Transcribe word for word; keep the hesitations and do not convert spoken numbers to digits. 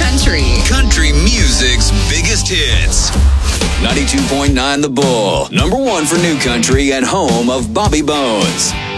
country. Country music's biggest hits. ninety-two point nine The Bull. Number one for new country and home of Bobby Bones.